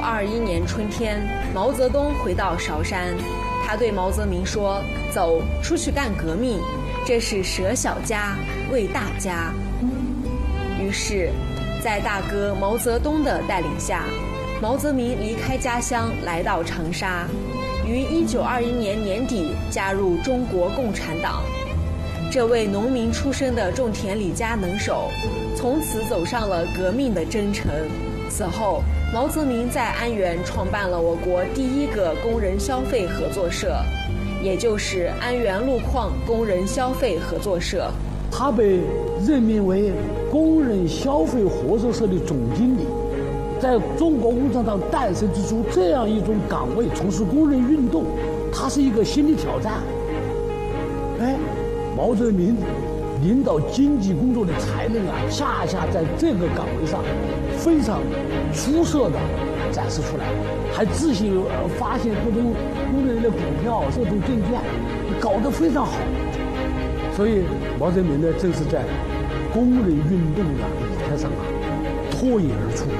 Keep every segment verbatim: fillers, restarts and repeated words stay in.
二一年春天，毛泽东回到韶山，他对毛泽民说：“走，出去干革命，这是舍小家为大家。”于是，在大哥毛泽东的带领下，毛泽民离开家乡，来到长沙，于一九二一年年底加入中国共产党。这位农民出身的种田李家能手，从此走上了革命的征程。此后，毛泽民在安源创办了我国第一个工人消费合作社，也就是安源路矿工人消费合作社。 他被任命为工人消费合作社的总经理。在中国共产党诞生之初，这样一种岗位从事工人运动，它是一个新的挑战。哎，毛泽民领导经济工作的才能啊，恰恰在这个岗位上非常出色的展示出来，还自行发现各种工人的股票、各种证券，搞得非常好。所以毛泽民呢，正是在工人运动的舞台上啊脱颖而出。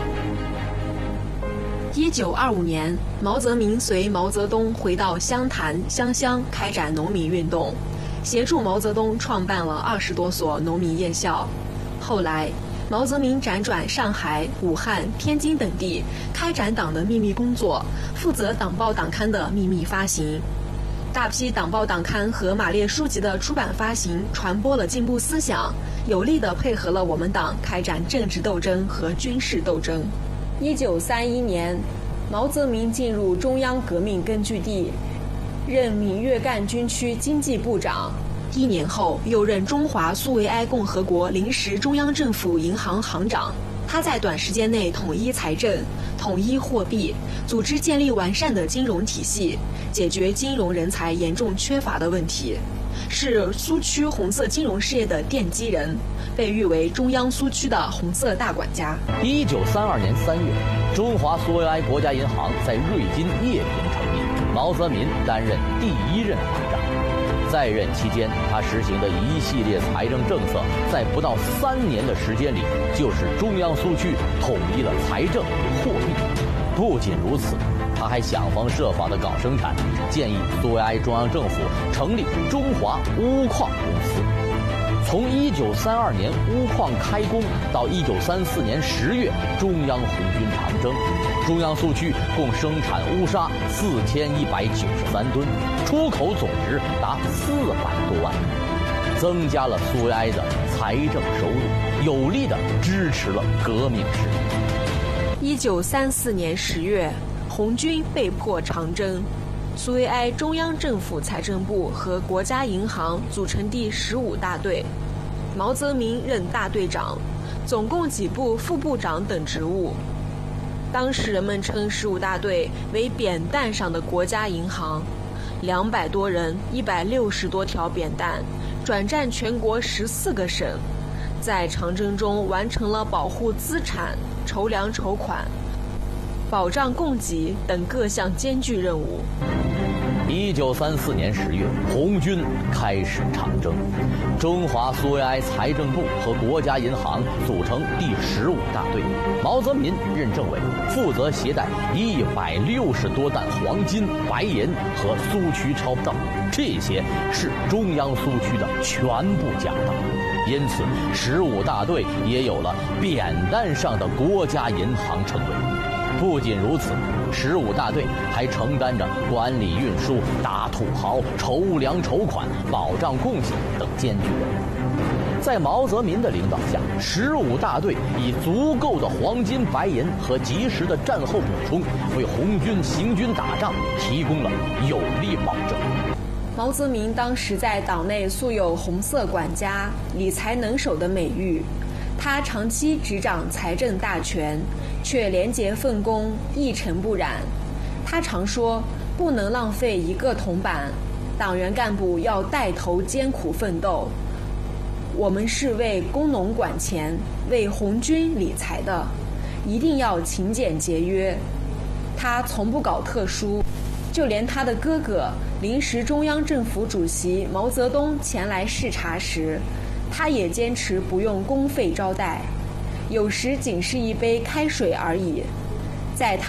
一九二五年，毛泽民随毛泽东回到湘潭、湘乡开展农民运动，协助毛泽东创办了二十多所农民夜校。后来，毛泽民辗转上海、武汉、天津等地，开展党的秘密工作，负责党报党刊的秘密发行。大批党报党刊和马列书籍的出版发行，传播了进步思想，有力地配合了我们党开展政治斗争和军事斗争。一九三一年，毛泽民进入中央革命根据地，任闽粤赣军区经济部长。一年后，又任中华苏维埃共和国临时中央政府银行行长。他在短时间内统一财政、统一货币，组织建立完善的金融体系，解决金融人才严重缺乏的问题，是苏区红色金融事业的奠基人，被誉为中央苏区的红色大管家。 一九三二年三月，中华苏维埃国家银行在瑞金叶坪成立，毛泽民担任第一任行长。在任期间，他实行的一系列财政政策，在不到三年的时间里，就使中央苏区统一了财政与货币。不仅如此，他还想方设法地搞生产，建议苏维埃中央政府成立中华钨矿公司。从一九三二年钨矿开工到一九三四年十月，中央红军长征，中央苏区共生产钨砂四千一百九十三吨，出口总值达四百多万，增加了苏维埃的财政收入，有力地支持了革命事业。 一九三四年十月，红军被迫长征。苏维埃中央政府财政部和国家银行组成第十五大队，毛泽民任大队长，总共几部副部长等职务。当时人们称十五大队为扁担上的国家银行，两百多人，一百六十多条扁担，转战全国十四个省，在长征中完成了保护资产、筹粮筹款、保障供给等各项艰巨任务。 一九三四年十月，红军开始长征，中华苏维埃财政部和国家银行组成第十五大队，毛泽民任政委，负责携带一百六十多担黄金、白银和苏区钞票，这些是中央苏区的全部家当。因此，十五大队也有了扁担上的国家银行称谓。不仅如此，十五大队还承担着管理运输、打土豪、筹粮筹款、保障供给等艰巨任务。在毛泽民的领导下，十五大队以足够的黄金、白银和及时的战后补充，为红军行军打仗提供了有力保证。 毛泽民当时在党内素有红色管家、理财能手的美誉，他长期执掌财政大权，却廉洁奉公，一尘不染。他常说，不能浪费一个铜板，党员干部要带头艰苦奋斗。我们是为工农管钱、为红军理财的，一定要勤俭节约。他从不搞特殊，就连他的哥哥临时中央政府主席毛泽东前来视察时，他也坚持不用公费招待，有时仅是一杯开水而已。在他